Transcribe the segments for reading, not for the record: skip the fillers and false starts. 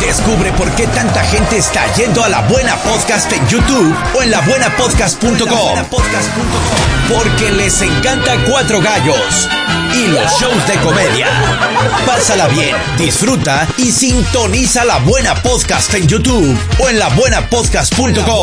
Descubre por qué tanta gente está yendo a La Buena Podcast en YouTube o en labuenapodcast.com. Porque les encanta Cuatro Gallos y los shows de comedia. Pásala bien, disfruta y sintoniza La Buena Podcast en YouTube o en labuenapodcast.com.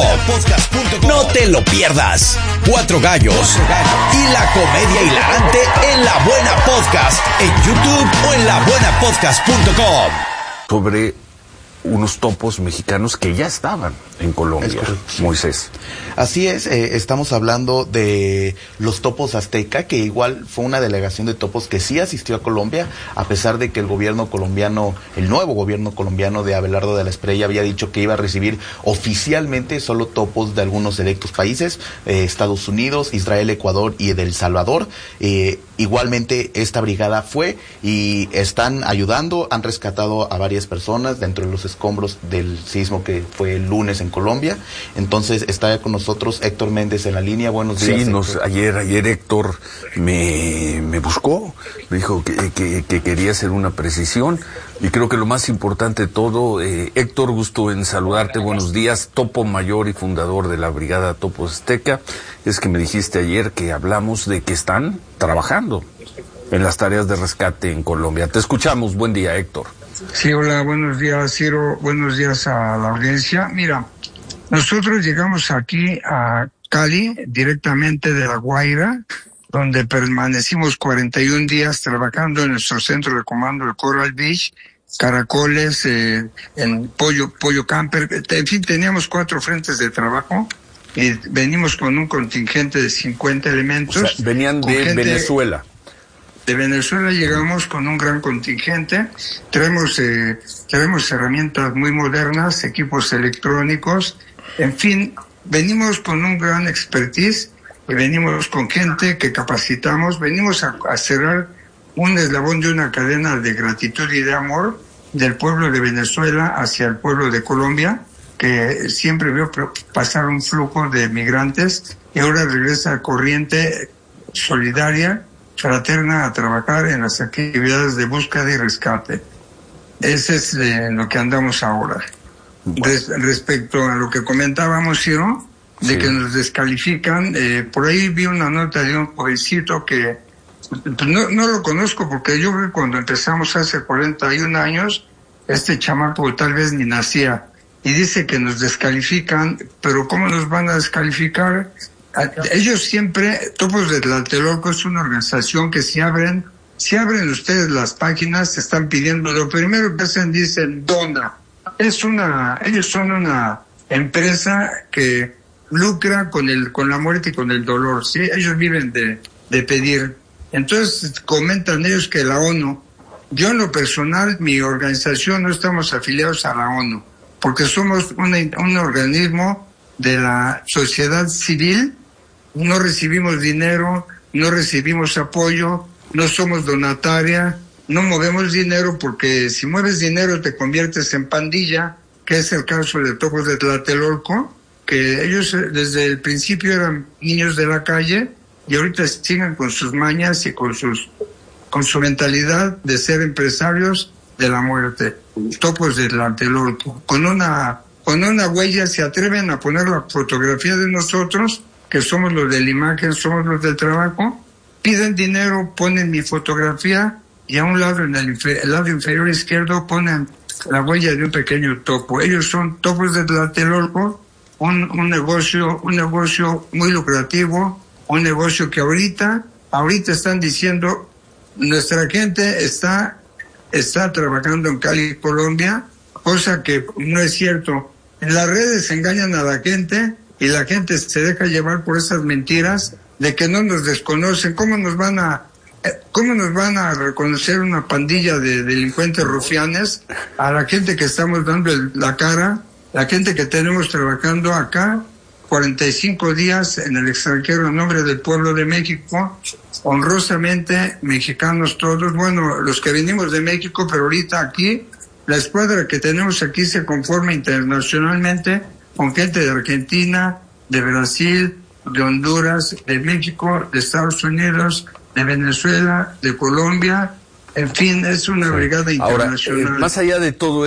No te lo pierdas. Cuatro Gallos y la comedia hilarante en La Buena Podcast en YouTube o en labuenapodcast.com. Sobre unos topos mexicanos que ya estaban en Colombia, Moisés. Así es, estamos hablando de los topos azteca, que igual fue una delegación de topos que sí asistió a Colombia, a pesar de que el gobierno colombiano, el nuevo gobierno colombiano de Abelardo de la Espriella había dicho que iba a recibir oficialmente solo topos de algunos selectos países, Estados Unidos, Israel, Ecuador y de El Salvador. Igualmente esta brigada fue y están ayudando, han rescatado a varias personas dentro de los escombros del sismo que fue el lunes en Colombia. Entonces está con nosotros Héctor Méndez en la línea. Buenos días. Sí, ayer Héctor me buscó, me dijo que quería hacer una precisión, y creo que lo más importante de todo, Héctor, gusto en saludarte, buenos días, topo mayor y fundador de la Brigada Topo Azteca, es que me dijiste ayer que hablamos de que están trabajando en las tareas de rescate en Colombia. Te escuchamos, buen día, Héctor. Sí, hola, buenos días, Ciro, buenos días a la audiencia. Mira, nosotros llegamos aquí a Cali, directamente de La Guaira, donde permanecimos 41 días trabajando en nuestro centro de comando de Coral Beach, Caracoles, en Pollo Camper, en fin, teníamos 4 frentes de trabajo y venimos con un contingente de 50 elementos. O sea, venían de Venezuela. De Venezuela llegamos con un gran contingente, traemos herramientas muy modernas, equipos electrónicos, en fin, venimos con un gran expertise y venimos con gente que capacitamos, venimos a cerrar un eslabón de una cadena de gratitud y de amor del pueblo de Venezuela hacia el pueblo de Colombia, que siempre vio pasar un flujo de migrantes y ahora regresa corriente solidaria, fraterna, a trabajar en las actividades de búsqueda y rescate. Ese es lo que andamos ahora. Respecto a lo que comentábamos, Ciro, de sí, que nos descalifican, por ahí vi una nota de un jovencito que no lo conozco, porque yo creo que cuando empezamos hace 41 años, este chamaco tal vez ni nacía, y dice que nos descalifican, pero ¿cómo nos van a descalificar? Ellos siempre, Topos de Tlatelolco es una organización que si abren ustedes las páginas, están pidiendo, lo primero que hacen, dicen dona. Ellos son una empresa que lucra con la muerte y con el dolor, ¿sí? Ellos viven de pedir. Entonces comentan ellos que la ONU, yo en lo personal, mi organización no estamos afiliados a la ONU, porque somos un organismo de la sociedad civil, no recibimos dinero, no recibimos apoyo, no somos donataria, no movemos dinero, porque si mueves dinero te conviertes en pandilla, que es el caso de Topos de Tlatelolco, que ellos desde el principio eran niños de la calle y ahorita siguen con sus mañas y con su mentalidad de ser empresarios de la muerte. Topos de Tlatelolco, con una huella se atreven a poner la fotografía de nosotros, que somos los de la imagen, somos los del trabajo, piden dinero, ponen mi fotografía y a un lado, en el lado inferior izquierdo, ponen la huella de un pequeño topo. Ellos son Topos de Tlatelolco, un negocio muy lucrativo, un negocio que ahorita están diciendo, nuestra gente está trabajando en Cali, Colombia, cosa que no es cierto. En las redes engañan a la gente y la gente se deja llevar por esas mentiras de que no nos desconocen. ¿Cómo nos van a reconocer una pandilla de delincuentes rufianes a la gente que estamos dando la cara, la gente que tenemos trabajando acá 45 días en el extranjero en nombre del pueblo de México, honrosamente mexicanos todos, bueno, los que venimos de México, pero ahorita aquí, la escuadra que tenemos aquí se conforma internacionalmente con gente de Argentina, de Brasil, de Honduras, de México, de Estados Unidos, de Venezuela, de Colombia, en fin, es una brigada internacional. Ahora, más allá de todo